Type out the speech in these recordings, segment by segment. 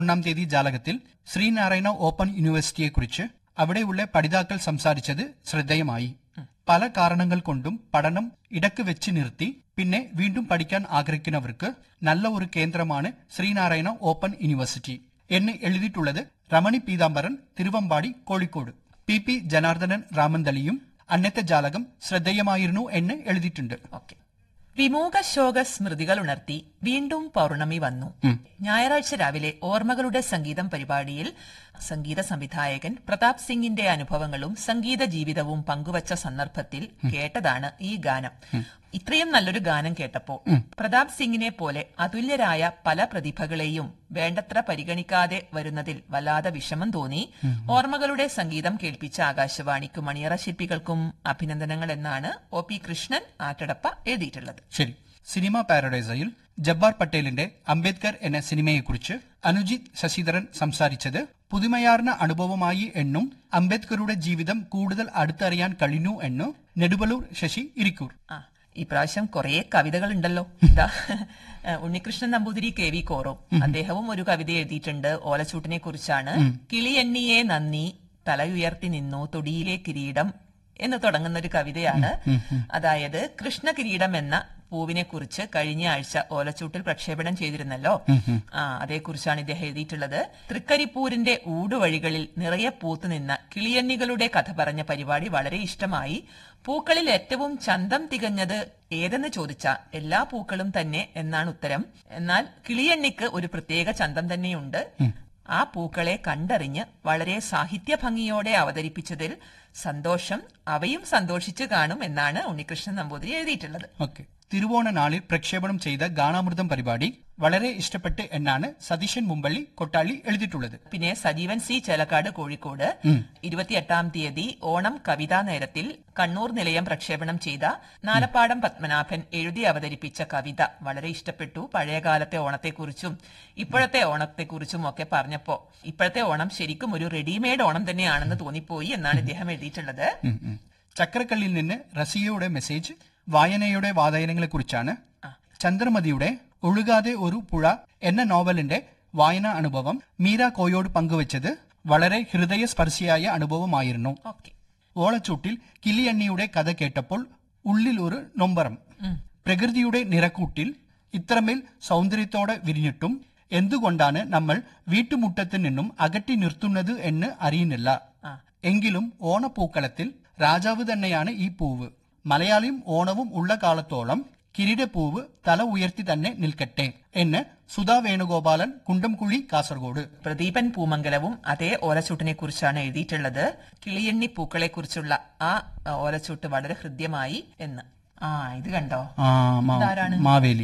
ഒന്നാം തീയതി ജാലകത്തിൽ ശ്രീനാരായണ ഓപ്പൺ യൂണിവേഴ്സിറ്റിയെക്കുറിച്ച് അവിടെയുള്ള പഠിതാക്കൾ സംസാരിച്ചത് ശ്രദ്ധേയമായി. പല കാരണങ്ങൾ കൊണ്ടും പഠനം ഇടക്ക് വെച്ച് നിർത്തി പിന്നെ വീണ്ടും പഠിക്കാൻ ആഗ്രഹിക്കുന്നവർക്ക് നല്ല ഒരു കേന്ദ്രമാണ് ശ്രീനാരായണ ഓപ്പൺ യൂണിവേഴ്സിറ്റി എന്ന് എഴുതിയിട്ടുള്ളത് രമണി പീതാംബരൻ, തിരുവമ്പാടി, കോഴിക്കോട്. പി ജനാർദ്ദനൻ രാമന്തളിയും അന്നത്തെ ജാലകം ശ്രദ്ധേയമായിരുന്നു എന്ന് എഴുതിയിട്ടുണ്ട്. വിമൂക ശോക സ്മൃതികൾ ഉണർത്തി വീണ്ടും പൗർണമി വന്നു. ഞായറാഴ്ച രാവിലെ ഓർമ്മകളുടെ സംഗീതം പരിപാടിയിൽ സംഗീത സംവിധായകൻ പ്രതാപ് സിംഗിന്റെ അനുഭവങ്ങളും സംഗീത ജീവിതവും പങ്കുവച്ച സന്ദർഭത്തിൽ കേട്ടതാണ് ഈ ഗാനം. ഇത്രയും നല്ലൊരു ഗാനം കേട്ടപ്പോ പ്രതാപ് സിംഗിനെ പോലെ അതുല്യരായ പല പ്രതിഭകളെയും വേണ്ടത്ര പരിഗണിക്കാതെ വരുന്നതിൽ വല്ലാതെ വിഷമം തോന്നി. ഓർമ്മകളുടെ സംഗീതം കേൾപ്പിച്ച ആകാശവാണിക്കും മണിയറ ശില്പികൾക്കും അഭിനന്ദനങ്ങൾ എന്നാണ് OP കൃഷ്ണൻ ആറ്റടപ്പ എഴുതിയിട്ടുള്ളത്. ശരി. സിനിമ പാരഡൈസയിൽ ജബ്ബാർ പട്ടേലിന്റെ അംബേദ്കർ എന്ന സിനിമയെക്കുറിച്ച് അനുജിത് ശശിധരൻ സംസാരിച്ചത് പുതുമയാർന്ന അനുഭവമായി എന്നും അംബേദ്കറുടെ ജീവിതം കൂടുതൽ അടുത്തറിയാൻ കഴിഞ്ഞു എന്നും നെടുവലൂർ ശശി ഇരിക്കൂർ. ഇപ്രാവശ്യം കുറെ കവിതകൾ ഉണ്ടല്ലോ. ഉണ്ണികൃഷ്ണൻ നമ്പൂതിരി KV കോറോ അദ്ദേഹവും ഒരു കവിത എഴുതിയിട്ടുണ്ട്. ഓലച്ചൂട്ടിനെ കുറിച്ചാണ്. കിളിയെണ്ണിയെ നന്ദി തലയുയർത്തി നിന്നു തൊടിയിലെ കിരീടം എന്ന് തുടങ്ങുന്ന ഒരു കവിതയാണ്. അതായത് കൃഷ്ണ കിരീടം എന്ന പൂവിനെ കുറിച്ച് കഴിഞ്ഞ ആഴ്ച ഓലച്ചൂട്ടിൽ പ്രക്ഷേപണം ചെയ്തിരുന്നല്ലോ. അതേക്കുറിച്ചാണ് ഇദ്ദേഹം എഴുതിയിട്ടുള്ളത്. തൃക്കരിപ്പൂരിന്റെ ഊടുവഴികളിൽ നിറയെ പൂത്തുനിന്ന കിളിയണ്ണികളുടെ കഥ പറഞ്ഞ പരിപാടി വളരെ ഇഷ്ടമായി. പൂക്കളിൽ ഏറ്റവും ചന്തം തികഞ്ഞത് ഏതെന്ന് ചോദിച്ചാൽ എല്ലാ പൂക്കളും തന്നെ എന്നാണ് ഉത്തരം. എന്നാൽ കിളിയണ്ണിക്ക് ഒരു പ്രത്യേക ചന്തം തന്നെയുണ്ട്. ആ പൂക്കളെ കണ്ടറിഞ്ഞ് വളരെ സാഹിത്യ ഭംഗിയോടെ അവതരിപ്പിച്ചതിൽ സന്തോഷം. അവയും സന്തോഷിച്ചു കാണും എന്നാണ് ഉണ്ണികൃഷ്ണൻ നമ്പൂതിരി എഴുതിയിട്ടുള്ളത്. തിരുവോണ നാളിൽ പ്രക്ഷേപണം ചെയ്ത ഗാനാമൃതം പരിപാടി വളരെ ഇഷ്ടപ്പെട്ട് എന്നാണ് സതീശൻ മുമ്പള്ളി കൊട്ടാളി എഴുതിയിട്ടുള്ളത്. പിന്നെ സജീവൻ C ചേലക്കാട് കോഴിക്കോട് 28-ാം തീയതി ഓണം കവിതാ നേരത്തിൽ കണ്ണൂർ നിലയം പ്രക്ഷേപണം ചെയ്ത നാലപ്പാടം പത്മനാഭൻ എഴുതി അവതരിപ്പിച്ച കവിത വളരെ ഇഷ്ടപ്പെട്ടു. പഴയകാലത്തെ ഓണത്തെക്കുറിച്ചും ഇപ്പോഴത്തെ ഓണത്തെക്കുറിച്ചും ഒക്കെ പറഞ്ഞപ്പോ ഇപ്പോഴത്തെ ഓണം ശരിക്കും ഒരു റെഡിമെയ്ഡ് ഓണം തന്നെയാണെന്ന് തോന്നിപ്പോയി എന്നാണ് ഇദ്ദേഹം എഴുതിയിട്ടുള്ളത്. ചക്രക്കല്ലിൽ നിന്ന് റസിയയുടെ മെസ്സേജ് വായനയുടെ വാതായനങ്ങളെക്കുറിച്ചാണ്. ചന്ദ്രമതിയുടെ ഒഴുകാതെ ഒരു പുഴ എന്ന നോവലിന്റെ വായനാ അനുഭവം മീര കോയോട് പങ്കുവച്ചത് വളരെ ഹൃദയസ്പർശിയായ അനുഭവമായിരുന്നു. ഓളച്ചൂട്ടിൽ കിളിയണ്ണിയുടെ കഥ കേട്ടപ്പോൾ ഉള്ളിൽ ഒരു നൊമ്പരം. പ്രകൃതിയുടെ നിറക്കൂട്ടിൽ ഇത്രമേൽ സൗന്ദര്യത്തോടെ വിരിഞ്ഞിട്ടും എന്തുകൊണ്ടാണ് നമ്മൾ വീട്ടുമുറ്റത്ത് നിന്നും അകറ്റി നിർത്തുന്നത് എന്ന് അറിയുന്നില്ല. എങ്കിലും ഓണപ്പൂക്കളത്തിൽ രാജാവ് തന്നെയാണ് ഈ പൂവ്. മലയാളിയും ഓണവും ഉള്ള കാലത്തോളം കിരീടപ്പൂവ് തല ഉയർത്തി തന്നെ നിൽക്കട്ടെ എന്ന് സുധാ വേണുഗോപാലൻ, കുണ്ടംകുഴി, കാസർഗോഡ്. പ്രദീപൻ പൂമംഗലവും അതേ ഓലച്ചൂട്ടിനെ കുറിച്ചാണ് എഴുതിയിട്ടുള്ളത്. കിളിയണ്ണി പൂക്കളെ കുറിച്ചുള്ള ആ ഓലച്ചൂട്ട് വളരെ ഹൃദ്യമായി എന്ന്. ഇത് കണ്ടോ, ഇതാരാണ്? മാവേലി.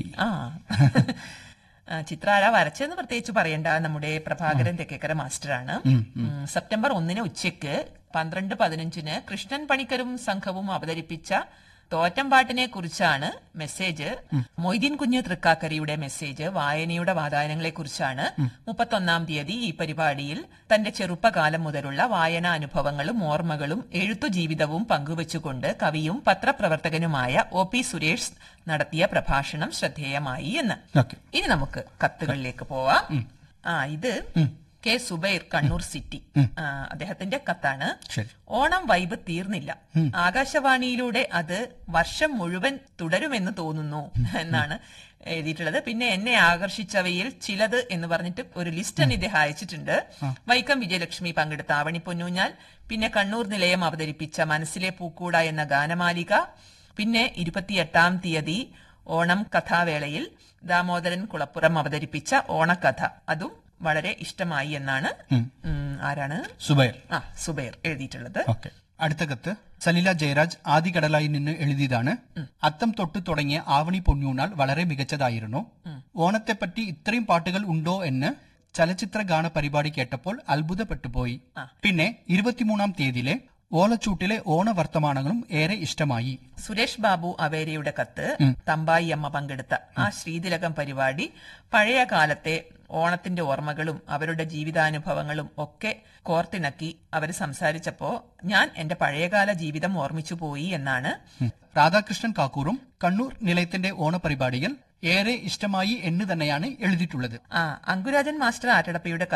ചിത്ര ആരാ വരച്ചെന്ന് പ്രത്യേകിച്ച് പറയണ്ട, നമ്മുടെ പ്രഭാകരൻ തെക്കേക്കര മാസ്റ്ററാണ്. സെപ്റ്റംബർ 1 ഉച്ചയ്ക്ക് 12:15 കൃഷ്ണൻ പണിക്കരും സംഘവും അവതരിപ്പിച്ച തോറ്റംപാട്ടിനെ കുറിച്ചാണ് മെസ്സേജ്. മൊയ്തീൻ കുഞ്ഞ് തൃക്കാക്കരയുടെ മെസ്സേജ് വായനയുടെ വാതായനങ്ങളെ കുറിച്ചാണ്. 31-ാം തീയതി ഈ പരിപാടിയിൽ തന്റെ ചെറുപ്പകാലം മുതലുള്ള വായനാ അനുഭവങ്ങളും ഓർമ്മകളും എഴുത്തു ജീവിതവും പങ്കുവച്ചുകൊണ്ട് കവിയും പത്രപ്രവർത്തകനുമായ OP സുരേഷ് നടത്തിയ പ്രഭാഷണം ശ്രദ്ധേയമായി എന്ന്. ഇനി നമുക്ക് കത്തുകളിലേക്ക് പോവാം. ഇത് K. സുബൈർ, കണ്ണൂർ സിറ്റി. അദ്ദേഹത്തിന്റെ കത്താണ്. ഓണം വൈബ് തീർന്നില്ല. ആകാശവാണിയിലൂടെ അത് വർഷം മുഴുവൻ തുടരുമെന്ന് തോന്നുന്നു എന്നാണ് എഴുതിയിട്ടുള്ളത്. പിന്നെ എന്നെ ആകർഷിച്ചവയിൽ ചിലത് എന്ന് പറഞ്ഞിട്ട് ഒരു ലിസ്റ്റ് ഇദ്ദേഹം അയച്ചിട്ടുണ്ട്. വൈക്കം വിജയലക്ഷ്മി പങ്കെടുത്ത ആവണി പൊന്നൂഞ്ഞാൽ, പിന്നെ കണ്ണൂർ നിലയം അവതരിപ്പിച്ച മനസ്സിലെ പൂക്കൂട എന്ന ഗാനമാലിക, പിന്നെ 28-ാം തീയതി ഓണം കഥാവേളയിൽ ദാമോദരൻ കുളപ്പുറം അവതരിപ്പിച്ച ഓണക്കഥ, അതും വളരെ ഇഷ്ടമായി എന്നാണ് ആരാണ് സുബൈർ എഴുതിയിട്ടുള്ളത്. അടുത്ത കത്ത് സലില ജയരാജ് ആദികടലായി നിന്ന് എഴുതിയതാണ്. അത്തം തൊട്ട് തുടങ്ങിയ ആവണി പൊന്നൂണാൾ വളരെ മികച്ചതായിരുന്നു. ഓണത്തെപ്പറ്റി ഇത്രയും പാട്ടുകൾ ഉണ്ടോ എന്ന് ചലച്ചിത്ര ഗാന പരിപാടി കേട്ടപ്പോൾ അത്ഭുതപ്പെട്ടുപോയി. പിന്നെ 23-ാം തീയതിയിലെ ഓലച്ചൂട്ടിലെ ഓണ വർത്തമാനങ്ങളും ഏറെ ഇഷ്ടമായി. സുരേഷ് ബാബു അവേരയുടെ കത്ത് തമ്പായി അമ്മ പങ്കെടുത്ത ആ ശ്രീതിലകം പരിപാടി പഴയ കാലത്തെ ഓണത്തിന്റെ ഓർമ്മകളും അവരുടെ ജീവിതാനുഭവങ്ങളും ഒക്കെ കോർത്തിണക്കി അവർ സംസാരിച്ചപ്പോ ഞാൻ എന്റെ പഴയകാല ജീവിതം ഓർമ്മിച്ചു പോയി എന്നാണ്. രാധാകൃഷ്ണൻ കാക്കൂറും കണ്ണൂർ നിലയത്തിന്റെ ഓണപരിപാടികൾ ഏറെ ഇഷ്ടമായി എന്ന് തന്നെയാണ് എഴുതിയിട്ടുള്ളത്. അങ്കുരാജൻ മാസ്റ്റർ ആറ്റടപ്പയുടെ